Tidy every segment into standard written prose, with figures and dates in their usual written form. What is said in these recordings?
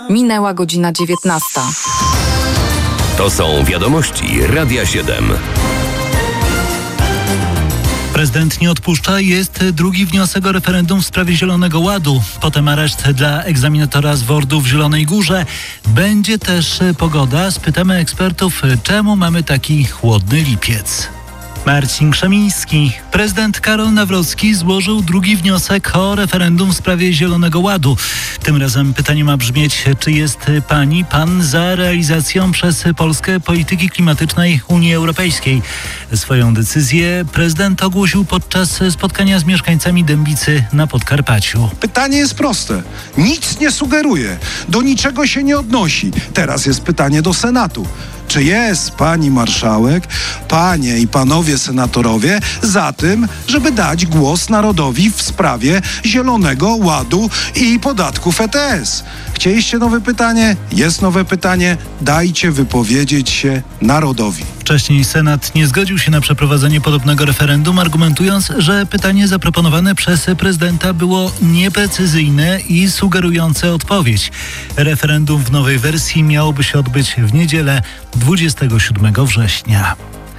Minęła godzina 19. To są wiadomości Radia 7. Prezydent nie odpuszcza. Jest drugi wniosek o referendum w sprawie Zielonego Ładu. Potem areszt dla egzaminatora z WORD-u w Zielonej Górze. Będzie też pogoda. Spytamy ekspertów, czemu mamy taki chłodny lipiec. Marcin Krzemiński. Prezydent Karol Nawrocki złożył drugi wniosek o referendum w sprawie Zielonego Ładu. Tym razem pytanie ma brzmieć, czy jest pan za realizacją przez Polskę polityki klimatycznej Unii Europejskiej. Swoją decyzję prezydent ogłosił podczas spotkania z mieszkańcami Dębicy na Podkarpaciu. Pytanie jest proste. Nic nie sugeruje. Do niczego się nie odnosi. Teraz jest pytanie do Senatu. Czy jest pani marszałek, panie i panowie senatorowie za tym, żeby dać głos narodowi w sprawie Zielonego Ładu i podatków ETS? Chcieliście nowe pytanie? Jest nowe pytanie. Dajcie wypowiedzieć się narodowi. Wcześniej Senat nie zgodził się na przeprowadzenie podobnego referendum, argumentując, że pytanie zaproponowane przez prezydenta było nieprecyzyjne i sugerujące odpowiedź. Referendum w nowej wersji miałoby się odbyć w niedzielę 27 września.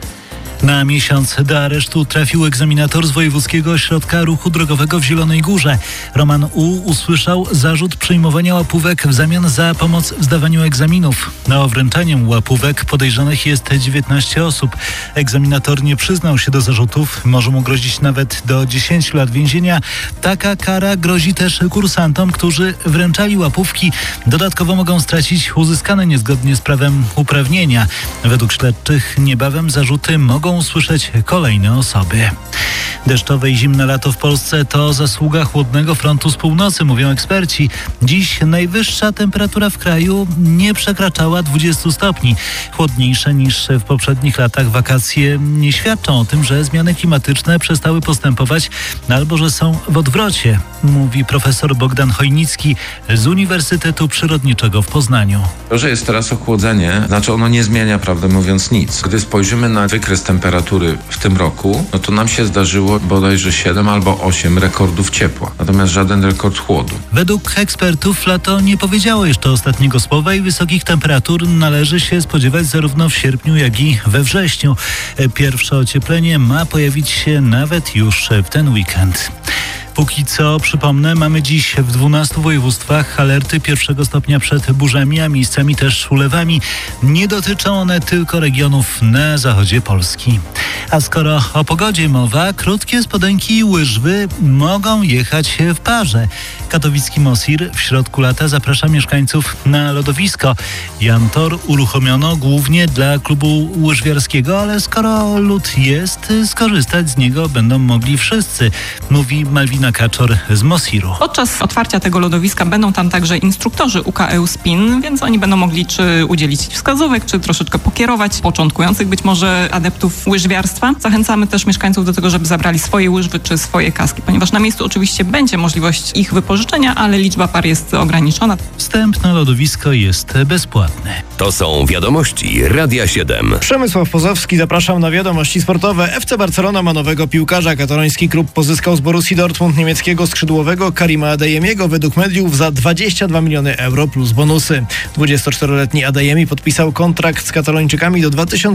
Na miesiąc do aresztu trafił egzaminator z Wojewódzkiego Ośrodka Ruchu Drogowego w Zielonej Górze. Roman U. usłyszał zarzut przyjmowania łapówek w zamian za pomoc w zdawaniu egzaminów. Na wręczaniem łapówek podejrzanych jest 19 osób. Egzaminator nie przyznał się do zarzutów. Może mu grozić nawet do 10 lat więzienia. Taka kara grozi też kursantom, którzy wręczali łapówki. Dodatkowo mogą stracić uzyskane niezgodnie z prawem uprawnienia. Według śledczych niebawem zarzuty mogą usłyszeć kolejne osoby. Deszczowe i zimne lato w Polsce to zasługa chłodnego frontu z północy, mówią eksperci. Dziś najwyższa temperatura w kraju nie przekraczała 20 stopni. Chłodniejsze niż w poprzednich latach wakacje nie świadczą o tym, że zmiany klimatyczne przestały postępować albo że są w odwrocie, mówi profesor Bogdan Chojnicki z Uniwersytetu Przyrodniczego w Poznaniu. To, że jest teraz ochłodzenie, znaczy ono nie zmienia, prawdę mówiąc, nic. Gdy spojrzymy na wykres temperatury w tym roku, no to nam się zdarzyło bodajże 7 albo 8 rekordów ciepła, natomiast żaden rekord chłodu. Według ekspertów lato nie powiedziało jeszcze ostatniego słowa i wysokich temperatur należy się spodziewać zarówno w sierpniu, jak i we wrześniu. Pierwsze ocieplenie ma pojawić się nawet już w ten weekend. Póki co, przypomnę, mamy dziś w 12 województwach alerty pierwszego stopnia przed burzami, a miejscami też ulewami. Nie dotyczą one tylko regionów na zachodzie Polski. A skoro o pogodzie mowa, krótkie spodenki i łyżwy mogą jechać w parze. Katowicki Mosir w środku lata zaprasza mieszkańców na lodowisko. Jantor uruchomiono głównie dla klubu łyżwiarskiego, ale skoro lód jest, skorzystać z niego będą mogli wszyscy, mówi Malwina Kaczor z Mosiru. Podczas otwarcia tego lodowiska będą tam także instruktorzy UKE Spin, więc oni będą mogli czy udzielić wskazówek, czy troszeczkę pokierować początkujących być może adeptów łyżwiarstwa. Zachęcamy też mieszkańców do tego, żeby zabrali swoje łyżwy czy swoje kaski, ponieważ na miejscu oczywiście będzie możliwość ich wypożyczenia, ale liczba par jest ograniczona. Wstęp na lodowisko jest bezpłatny. To są wiadomości Radia 7. Przemysław Pozowski, zapraszam na wiadomości sportowe. FC Barcelona ma nowego piłkarza. Kataloński klub pozyskał z Borussii Dortmund niemieckiego skrzydłowego Karima Adeyemiego według mediów za 22 miliony euro plus bonusy. 24-letni Adeyemi podpisał kontrakt z Katalończykami do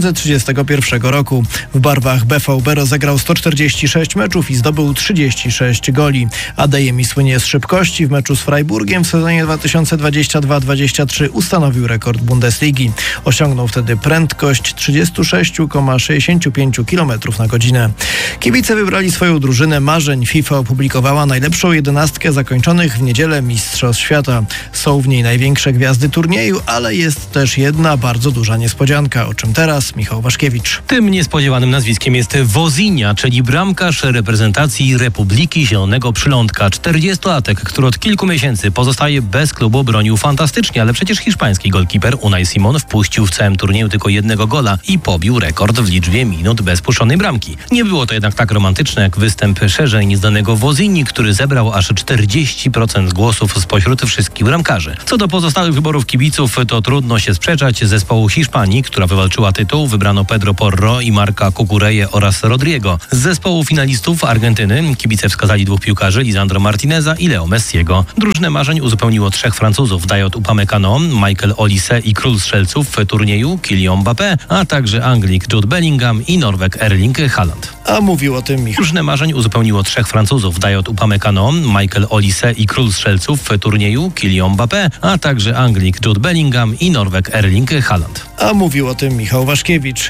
2031 roku. W barwach BVB rozegrał 146 meczów i zdobył 36 goli. Adeyemi słynie z szybkości. W meczu z Freiburgiem w sezonie 2022-23 ustanowił rekord Bundesligi. Osiągnął wtedy prędkość 36,65 km na godzinę. Kibice wybrali swoją drużynę marzeń. FIFA opublikowała najlepszą 11 zakończonych w niedzielę Mistrzostw Świata. Są w niej największe gwiazdy turnieju, ale jest też jedna bardzo duża niespodzianka. O czym teraz Michał Waszkiewicz. Tym niespodziewanym nazwiskiem jest Wozinha, czyli bramkarz reprezentacji Republiki Zielonego Przylądka. 40-latek, który od kilku miesięcy pozostaje bez klubu, bronił fantastycznie, ale przecież hiszpański golkiper Unai Simon wpuścił w całym turnieju tylko jednego gola i pobił rekord w liczbie minut bez puszczonej bramki. Nie było to jednak tak romantyczne jak występ szerzej nieznanego Wozinhi, który zebrał aż 40% głosów spośród wszystkich bramkarzy. Co do pozostałych wyborów kibiców, to trudno się sprzeczać. Zespołu Hiszpanii, która wywalczyła tytuł, wybrano Pedro Porro i Marca Cucureję oraz Rodrigo. Z zespołu finalistów Argentyny kibice wskazali dwóch piłkarzy, Lisandro Martineza i Leo Messi. Messiego. Drużynę marzeń uzupełniło 3 Francuzów: Dayot Upamecano, Michael Olise i król strzelców w turnieju Kylian Mbappé, a także Anglik Jude Bellingham i Norweg Erling Haaland. A mówił o tym Michał. Drużynę marzeń uzupełniło 3 Francuzów: Dayot Upamecano, Michael Olise i król strzelców w turnieju Kylian Mbappé, a także Anglik Jude Bellingham i Norweg Erling Haaland. A mówił o tym Michał Waszkiewicz.